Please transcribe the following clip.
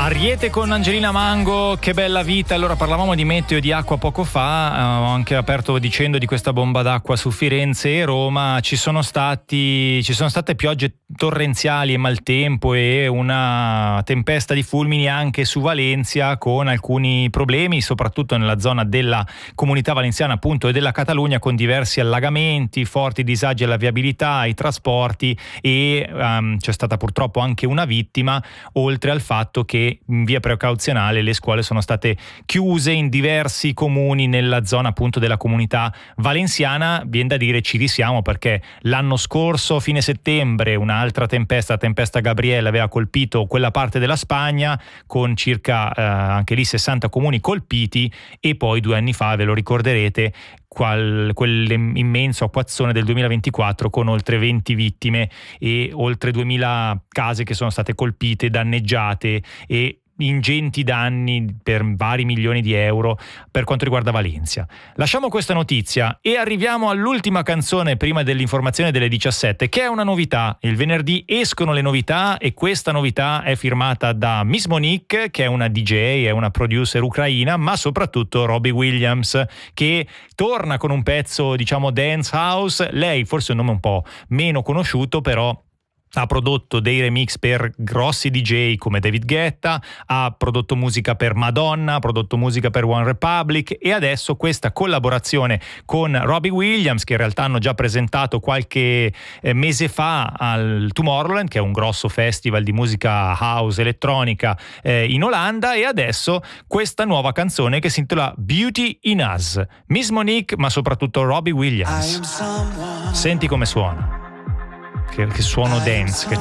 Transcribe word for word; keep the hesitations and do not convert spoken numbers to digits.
Ariete con Angelina Mango, che bella vita. Allora, parlavamo di meteo e di acqua poco fa, ho anche aperto dicendo di questa bomba d'acqua su Firenze e Roma. Ci sono stati ci sono state piogge torrenziali e maltempo e una tempesta di fulmini anche su Valencia, con alcuni problemi soprattutto nella zona della Comunità Valenziana appunto e della Catalogna, con diversi allagamenti, forti disagi alla viabilità, ai trasporti e um, c'è stata purtroppo anche una vittima, oltre al fatto che in via precauzionale le scuole sono state chiuse in diversi comuni nella zona appunto della Comunità Valenziana. Viene da dire ci risiamo, perché l'anno scorso fine settembre un'altra tempesta, la tempesta Gabriele, aveva colpito quella parte della Spagna con circa eh, anche lì sessanta comuni colpiti, e poi due anni fa, ve lo ricorderete, Qual, quell'immenso acquazzone del duemilaventiquattro con oltre venti vittime e oltre duemila case che sono state colpite, danneggiate, e ingenti danni per vari milioni di euro per quanto riguarda Valencia. Lasciamo questa notizia e arriviamo all'ultima canzone prima dell'informazione delle diciassette, che è una novità. Il venerdì escono le novità e questa novità è firmata da Miss Monique, che è una D J, è una producer ucraina, ma soprattutto Robbie Williams, che torna con un pezzo diciamo dance house. Lei forse è un nome un po' meno conosciuto, però ha prodotto dei remix per grossi D J come David Guetta, ha prodotto musica per Madonna, ha prodotto musica per One Republic, e adesso questa collaborazione con Robbie Williams, che in realtà hanno già presentato qualche eh, mese fa al Tomorrowland, che è un grosso festival di musica house elettronica eh, in Olanda, e adesso questa nuova canzone che si intitola Beauty in Us. Miss Monique, ma soprattutto Robbie Williams. Senti come suona. Che, che suono dance che